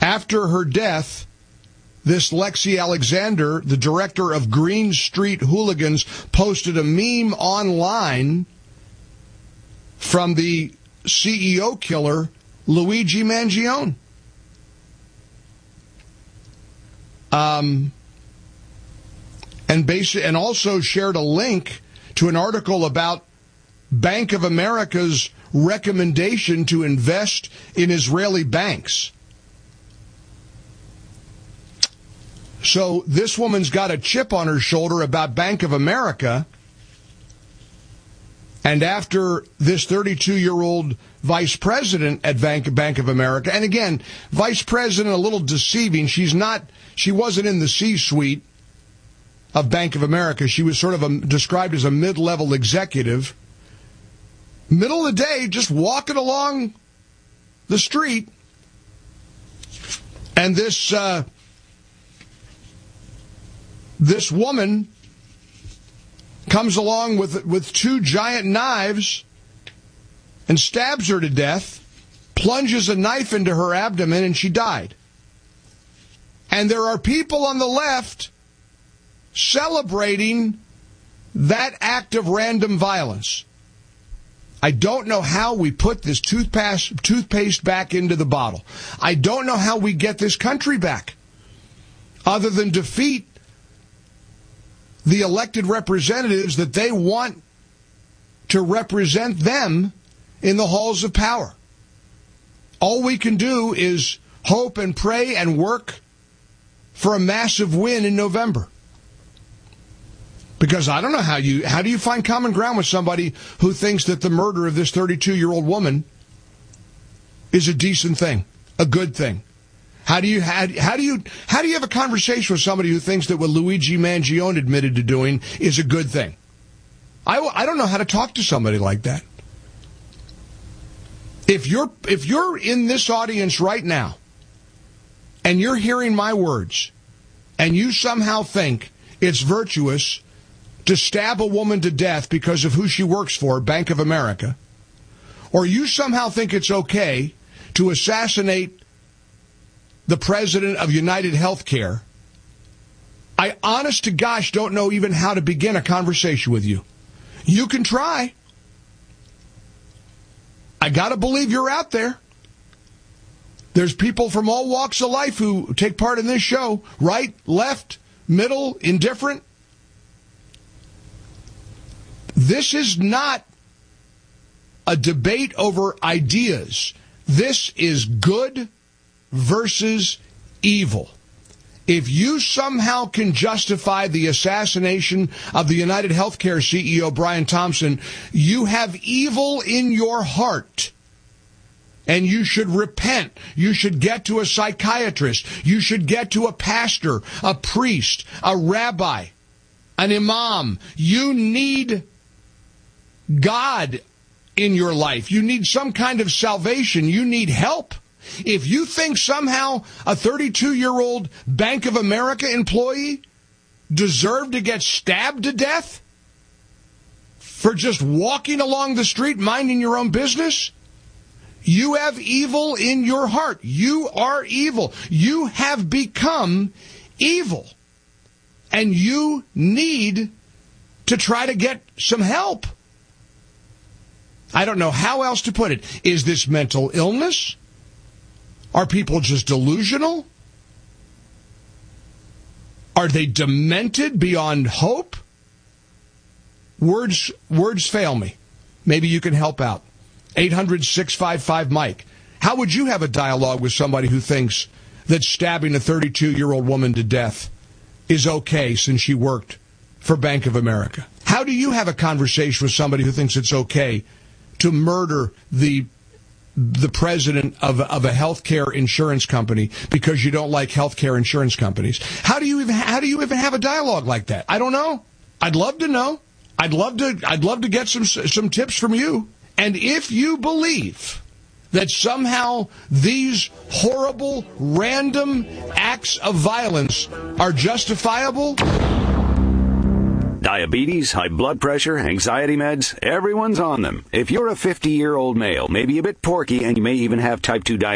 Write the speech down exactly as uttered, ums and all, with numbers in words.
After her death, this Lexi Alexander, the director of Green Street Hooligans, posted a meme online from the C E O killer, Luigi Mangione. Um, and, basi- and also shared a link to an article about Bank of America's recommendation to invest in Israeli banks. So this woman's got a chip on her shoulder about Bank of America. And after this thirty-two-year-old vice president at Bank, Bank of America, and again, vice president, a little deceiving. She's not, she wasn't in the C-suite of Bank of America. She was sort of a, described as a mid-level executive. Middle of the day, just walking along the street, and this uh, this woman comes along with with two giant knives and stabs her to death, plunges a knife into her abdomen, and she died. And there are people on the left celebrating that act of random violence. I don't know how we put this toothpaste, toothpaste back into the bottle. I don't know how we get this country back, other than defeat the elected representatives that they want to represent them in the halls of power. All we can do is hope and pray and work for a massive win in November. Because I don't know how you, how do you find common ground with somebody who thinks that the murder of this thirty-two-year-old woman is a decent thing, a good thing? How do you how, how do you how do you have a conversation with somebody who thinks that what Luigi Mangione admitted to doing is a good thing? I, I don't know how to talk to somebody like that. If you're if you're in this audience right now and you're hearing my words and you somehow think it's virtuous to stab a woman to death because of who she works for, Bank of America, or you somehow think it's okay to assassinate the president of United Healthcare, I honest to gosh don't know even how to begin a conversation with you. You can try. I gotta believe you're out there. There's people from all walks of life who take part in this show. Right, left, middle, indifferent. This is not a debate over ideas. This is good versus evil. If you somehow can justify the assassination of the United Healthcare C E O, Brian Thompson, you have evil in your heart. And you should repent. You should get to a psychiatrist. You should get to a pastor, a priest, a rabbi, an imam. You need God in your life. You need some kind of salvation. You need help. If you think somehow a thirty-two-year-old Bank of America employee deserved to get stabbed to death for just walking along the street minding your own business, you have evil in your heart. You are evil. You have become evil. And you need to try to get some help. I don't know how else to put it. Is this mental illness? Are people just delusional? Are they demented beyond hope? Words words fail me. Maybe you can help out. eight hundred, six five five, Mike. How would you have a dialogue with somebody who thinks that stabbing a thirty-two-year-old woman to death is okay since she worked for Bank of America? How do you have a conversation with somebody who thinks it's okay to murder the the president of, of a healthcare insurance company because you don't like healthcare insurance companies? How do you even how do you even have a dialogue like that? I don't know. I'd love to know. I'd love to I'd love to get some some tips from you. And if you believe that somehow these horrible random acts of violence are justifiable, diabetes, high blood pressure, anxiety meds, everyone's on them. If you're a fifty-year-old male, maybe a bit porky, and you may even have type two diabetes,